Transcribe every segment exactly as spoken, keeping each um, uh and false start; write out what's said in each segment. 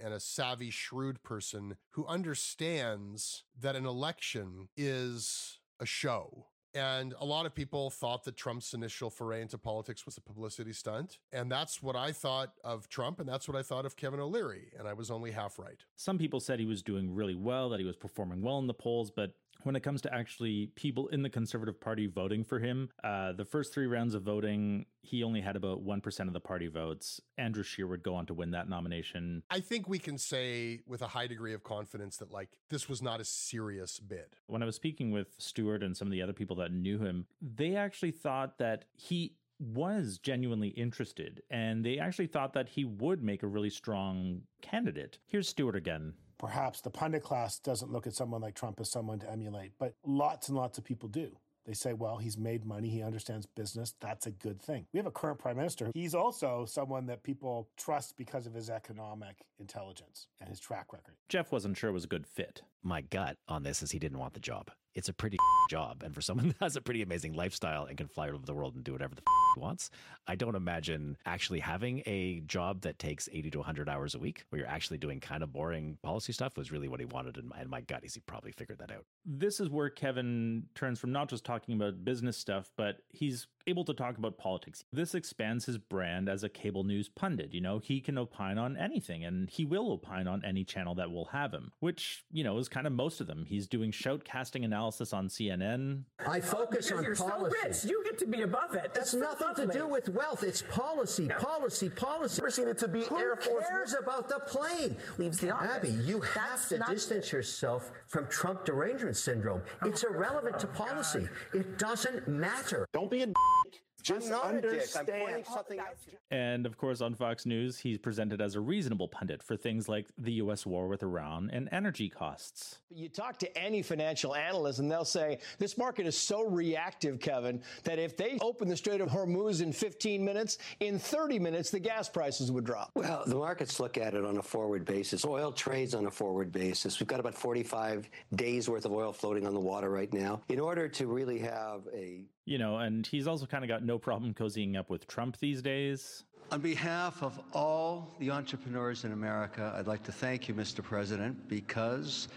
and a savvy, shrewd person who understands that an election is a show. And a lot of people thought that Trump's initial foray into politics was a publicity stunt. And that's what I thought of Trump, and that's what I thought of Kevin O'Leary. And I was only half right. Some people said he was doing really well, that he was performing well in the polls. But when it comes to actually people in the Conservative Party voting for him, uh, the first three rounds of voting, he only had about one percent of the party votes. Andrew Scheer would go on to win that nomination. I think we can say with a high degree of confidence that, like, this was not a serious bid. When I was speaking with Stewart and some of the other people that knew him, they actually thought that he was genuinely interested, and they actually thought that he would make a really strong candidate. Here's Stewart again. Perhaps the pundit class doesn't look at someone like Trump as someone to emulate, but lots and lots of people do. They say, well, he's made money, he understands business, that's a good thing. We have a current prime minister. He's also someone that people trust because of his economic intelligence and his track record. Jeff wasn't sure it was a good fit. My gut on this is he didn't want the job. It's a pretty job. And for someone that has a pretty amazing lifestyle and can fly over the world and do whatever the he wants, I don't imagine actually having a job that takes eighty to one hundred hours a week where you're actually doing kind of boring policy stuff was really what he wanted. And my, and my gut is he probably figured that out. This is where Kevin turns from not just talking about business stuff, but he's able to talk about politics. This expands his brand as a cable news pundit. You know, he can opine on anything, and he will opine on any channel that will have him, which, you know, is kind of most of them. He's doing shoutcasting analysis on C N N. I focus on you're policy. So rich. You get to be above it. That's it's nothing to do with wealth. It's policy, no. policy, policy. Never seen it to be Who Air Force cares One? About the plane? Leaves the office. Abby, you have That's to not... distance yourself from Trump derangement syndrome. Oh, it's irrelevant to policy. God. It doesn't matter. Don't be a Just understand. I'm pointing something out. And of course, on Fox News, he's presented as a reasonable pundit for things like the U S war with Iran and energy costs. You talk to any financial analyst and they'll say this market is so reactive, Kevin, that if they open the Strait of Hormuz in fifteen minutes, in thirty minutes, the gas prices would drop. Well, the markets look at it on a forward basis. Oil trades on a forward basis. We've got about forty-five days worth of oil floating on the water right now. In order to really have a You know, and he's also kind of got no problem cozying up with Trump these days. On behalf of all the entrepreneurs in America, I'd like to thank you, Mister President, because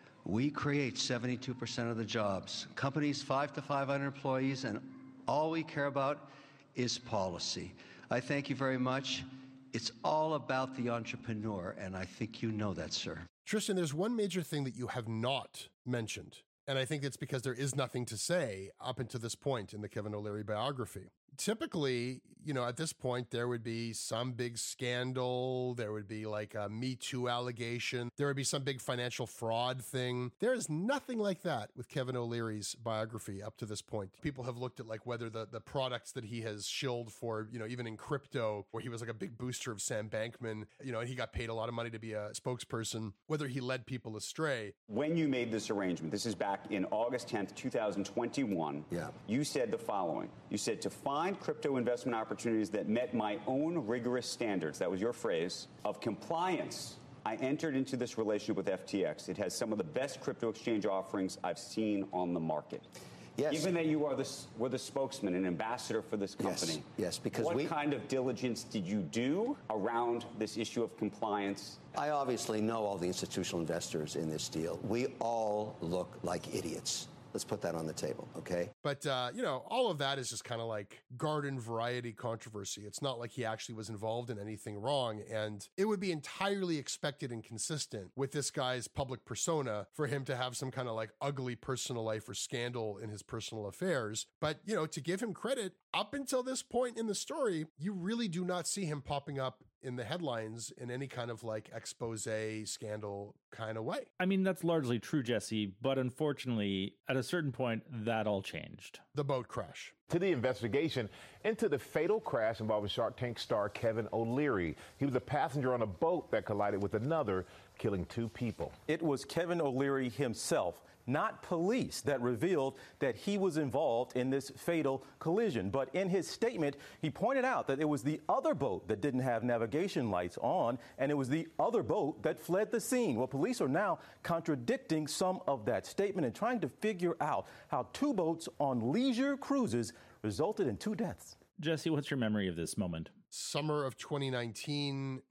we create seventy-two percent of the jobs. Companies, five to five hundred employees, and all we care about is policy. I thank you very much. It's all about the entrepreneur, and I think you know that, sir. Tristan, there's one major thing that you have not mentioned. And I think it's because there is nothing to say up until this point in the Kevin O'Leary biography. Typically, you know, at this point, there would be some big scandal. There would be like a Me Too allegation. There would be some big financial fraud thing. There is nothing like that with Kevin O'Leary's biography up to this point. People have looked at like whether the, the products that he has shilled for, you know, even in crypto, where he was like a big booster of Sam Bankman, you know, and he got paid a lot of money to be a spokesperson, whether he led people astray. When you made this arrangement, this is back in August tenth, twenty twenty-one, yeah. You said the following. You said, to find crypto investment opportunities that met my own rigorous standards, that was your phrase, of compliance, I entered into this relationship with F T X. It has some of the best crypto exchange offerings I've seen on the market. Yes. Even that you are the, were the spokesman and ambassador for this company. Yes, yes because what we... kind of diligence did you do around this issue of compliance? I obviously know all the institutional investors in this deal. We all look like idiots. Let's put that on the table, okay? But, uh, you know, all of that is just kind of like garden variety controversy. It's not like he actually was involved in anything wrong. And it would be entirely expected and consistent with this guy's public persona for him to have some kind of like ugly personal life or scandal in his personal affairs. But, you know, to give him credit, up until this point in the story, you really do not see him popping up in the headlines in any kind of like expose scandal kind of way. I mean, that's largely true, Jesse, but unfortunately, at a certain point, that all changed. The boat crash. To the investigation into the fatal crash involving Shark Tank star Kevin O'Leary. He was a passenger on a boat that collided with another, killing two people. It was Kevin O'Leary himself, not police, that revealed that he was involved in this fatal collision. But in his statement, he pointed out that it was the other boat that didn't have navigation lights on, and it was the other boat that fled the scene. Well, police are now contradicting some of that statement and trying to figure out how two boats on leisure cruises resulted in two deaths. Jesse, what's your memory of this moment? Summer of twenty nineteen,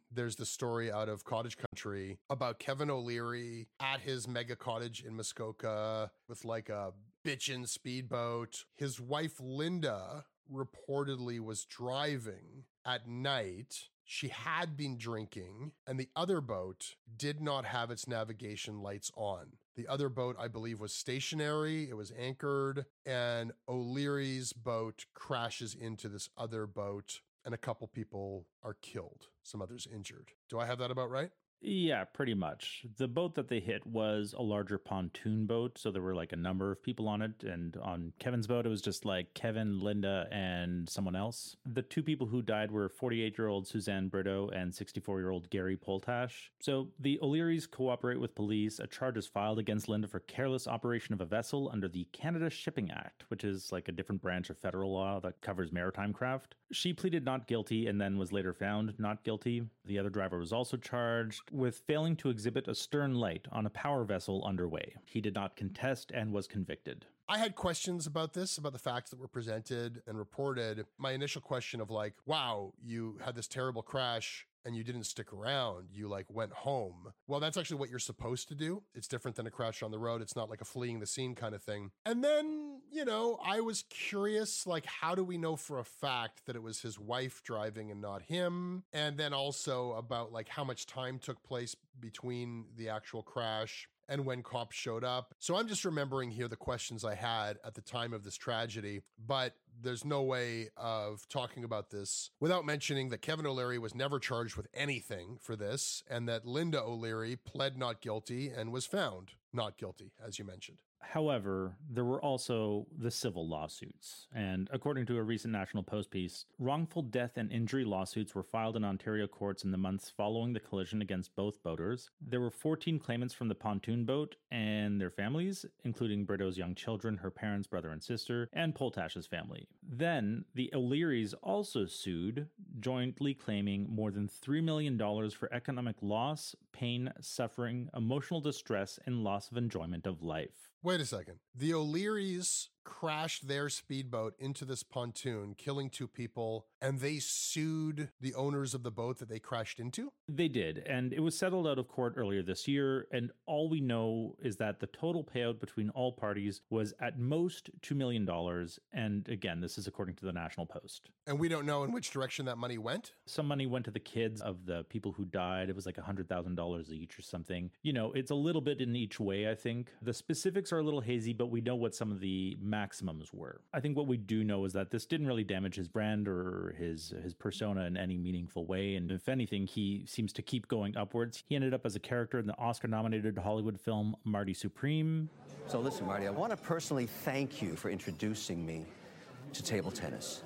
there's the story out of Cottage Country about Kevin O'Leary at his mega cottage in Muskoka with like a bitchin' speedboat. His wife, Linda, reportedly was driving at night. She had been drinking, and the other boat did not have its navigation lights on. The other boat, I believe, was stationary. It was anchored, and O'Leary's boat crashes into this other boat, and a couple people are killed, some others injured. Do I have that about right? Yeah, pretty much. The boat that they hit was a larger pontoon boat, so there were like a number of people on it, and on Kevin's boat, it was just like Kevin, Linda, and someone else. The two people who died were forty-eight-year-old Suzanne Brito and sixty-four-year-old Gary Poltash. So the O'Learys cooperate with police. A charge is filed against Linda for careless operation of a vessel under the Canada Shipping Act, which is like a different branch of federal law that covers maritime craft. She pleaded not guilty and then was later found not guilty. The other driver was also charged with failing to exhibit a stern light on a power vessel underway. He did not contest and was convicted. I had questions about this, about the facts that were presented and reported. My initial question of like, wow, you had this terrible crash and you didn't stick around. You like went home. Well, that's actually what you're supposed to do. It's different than a crash on the road. It's not like a fleeing the scene kind of thing. And then, you know, I was curious, like, how do we know for a fact that it was his wife driving and not him? And then also about like how much time took place between the actual crash and when cops showed up. So I'm just remembering here the questions I had at the time of this tragedy, but there's no way of talking about this without mentioning that Kevin O'Leary was never charged with anything for this, and that Linda O'Leary pled not guilty and was found not guilty, as you mentioned. However, there were also the civil lawsuits. And according to a recent National Post piece, wrongful death and injury lawsuits were filed in Ontario courts in the months following the collision against both boaters. There were fourteen claimants from the pontoon boat and their families, including Brito's young children, her parents, brother and sister, and Poltash's family. Then, the O'Learys also sued, jointly claiming more than three million dollars for economic loss, pain, suffering, emotional distress, and loss of enjoyment of life. Wait a second. The O'Learys crashed their speedboat into this pontoon, killing two people, and they sued the owners of the boat that they crashed into? They did, and it was settled out of court earlier this year, and all we know is that the total payout between all parties was at most two million dollars, and again, this is according to the National Post. And we don't know in which direction that money went? Some money went to the kids of the people who died. It was like one hundred thousand dollars each or something. You know, it's a little bit in each way, I think. The specifics are a little hazy, but we know what some of the maximums were. I think what we do know is that this didn't really damage his brand or his his persona in any meaningful way, and if anything, he seems to keep going upwards. He ended up as a character in the Oscar-nominated Hollywood film Marty Supreme. So listen, Marty, I want to personally thank you for introducing me to table tennis.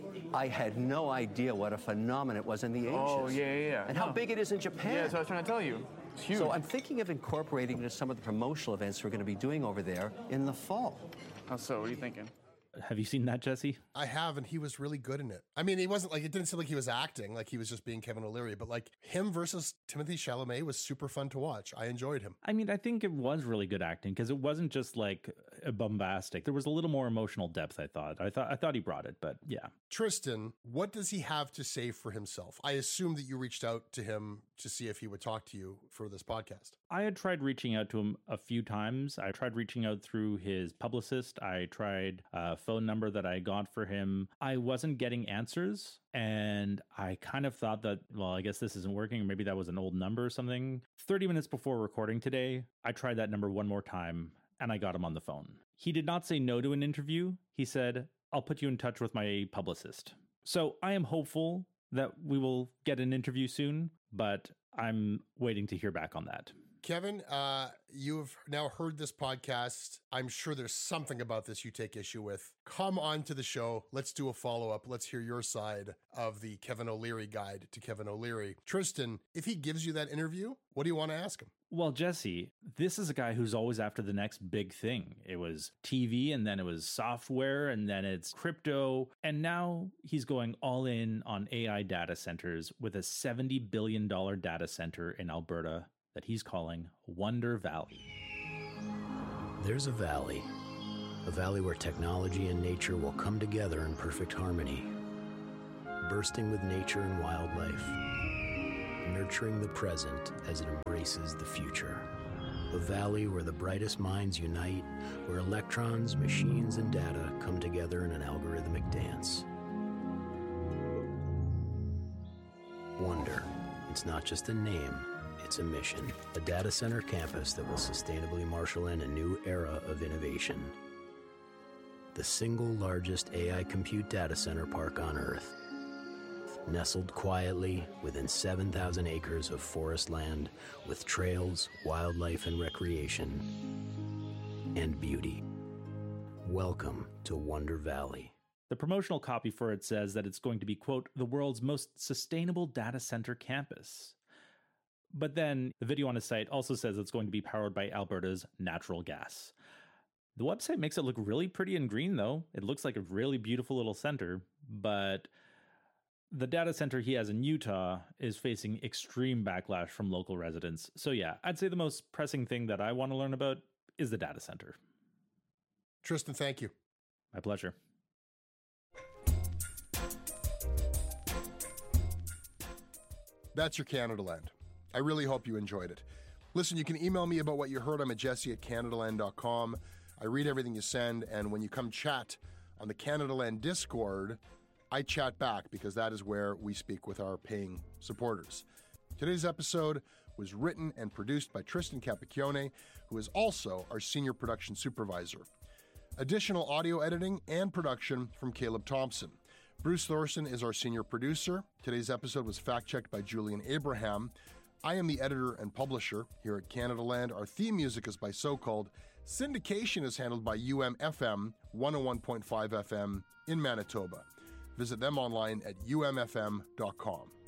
I had no idea what a phenomenon it was in the Asians. Oh, yeah, yeah, yeah. And no. how big it is in Japan. Yeah, that's what I was trying to tell you. It's huge. So I'm thinking of incorporating it into some of the promotional events we're going to be doing over there in the fall. How so? What are you thinking? Have you seen that, Jesse? I have, and he was really good in it. I mean, he wasn't like, it didn't seem like he was acting, like he was just being Kevin O'Leary, but like him versus Timothée Chalamet was super fun to watch. I enjoyed him. I mean, I think it was really good acting because it wasn't just like a bombastic. There was a little more emotional depth, I thought. I thought I thought he brought it, but yeah. Tristan, what does he have to say for himself? I assume that you reached out to him to see if he would talk to you for this podcast. I had tried reaching out to him a few times. I tried reaching out through his publicist. I tried a phone number that I got for him. I wasn't getting answers. And I kind of thought that, well, I guess this isn't working. Maybe that was an old number or something. thirty minutes before recording today, I tried that number one more time and I got him on the phone. He did not say no to an interview. He said, I'll put you in touch with my publicist. So I am hopeful that we will get an interview soon, but I'm waiting to hear back on that. Kevin, uh, you've now heard this podcast. I'm sure there's something about this you take issue with. Come on to the show. Let's do a follow-up. Let's hear your side of the Kevin O'Leary guide to Kevin O'Leary. Tristan, if he gives you that interview, what do you want to ask him? Well, Jesse, this is a guy who's always after the next big thing. It was T V, and then it was software, and then it's crypto. And now he's going all in on A I data centers with a seventy billion dollars data center in Alberta that he's calling Wonder Valley. There's a valley, a valley where technology and nature will come together in perfect harmony, bursting with nature and wildlife. nurturing the present as it embraces the future. A valley where the brightest minds unite, where electrons, machines, and data come together in an algorithmic dance. Wonder. It's not just a name, it's a mission. A data center campus that will sustainably marshal in a new era of innovation. The single largest A I compute data center park on Earth. Nestled quietly within seven thousand acres of forest land with trails, wildlife and recreation, and beauty. Welcome to Wonder Valley. The promotional copy for it says that it's going to be, quote, the world's most sustainable data center campus. But then the video on his site also says it's going to be powered by Alberta's natural gas. The website makes it look really pretty and green, though. It looks like a really beautiful little center, but the data center he has in Utah is facing extreme backlash from local residents. So yeah, I'd say the most pressing thing that I want to learn about is the data center. Tristan, thank you. My pleasure. That's your Canada Land. I really hope you enjoyed it. Listen, you can email me about what you heard. I'm at jesse at canadaland dot com. I read everything you send, and when you come chat on the Canada Land Discord, I chat back because that is where we speak with our paying supporters. Today's episode was written and produced by Tristan Capacchione, who is also our senior production supervisor. Additional audio editing and production from Caleb Thompson. Bruce Thorson is our senior producer. Today's episode was fact-checked by Julian Abraham. I am the editor and publisher here at Canada Land. Our theme music is by So-Called. Syndication is handled by U M F M, one oh one point five F M in Manitoba. Visit them online at u m f m dot com.